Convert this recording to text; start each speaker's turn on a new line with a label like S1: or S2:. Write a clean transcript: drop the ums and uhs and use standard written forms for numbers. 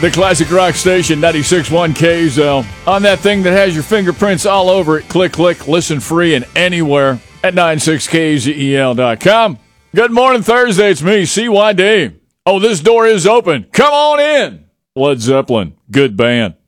S1: The classic rock station, 96.1 KZL. On that thing that has your fingerprints all over it. Click, click, listen free and anywhere at 96kzel.com. Good morning, Thursday. It's me, CYD. Oh, this door is open. Come on in. Led Zeppelin. Good band.